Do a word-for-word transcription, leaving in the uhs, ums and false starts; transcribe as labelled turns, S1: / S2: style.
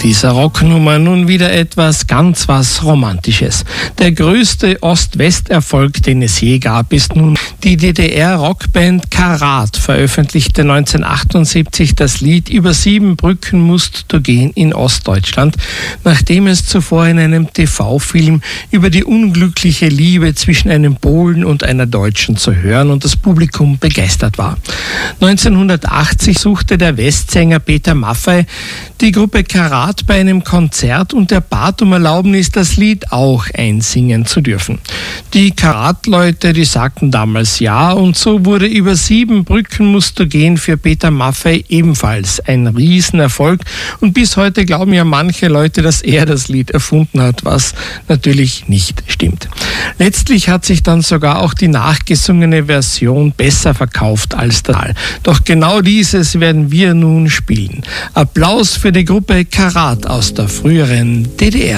S1: dieser Rocknummer nun wieder etwas ganz was Romantisches. Der größte Ost-West-Erfolg, den es je gab, ist nun die D D R-Rockband Karat veröffentlichte neunzehnhundertachtundsiebzig das Lied "Über sieben Brücken musst du gehen" in Ostdeutschland, nachdem es zuvor in einem T V-Film über die unglückliche Liebe zwischen einem Polen und einer Deutschen zu hören und das Publikum begeistert war. neunzehnhundertachtzig suchte der Westsänger Peter Maffay die Gruppe Karat bei einem Konzert und er bat um Erlaubnis, das Lied auch einsingen zu dürfen. Die Karat-Leute, die sagten damals ja und so wurde "Über sieben Brücken musst du gehen" für Peter Maffay ebenfalls ein Riesenerfolg und bis heute glauben ja manche Leute, dass er das Lied erfunden hat, was natürlich nicht stimmt. Letztlich hat sich dann sogar auch die nachgesungene Version besser verkauft als der Original. Doch genau dieses werden wir nun spielen. Applaus für die Gruppe Karat aus der früheren D D R.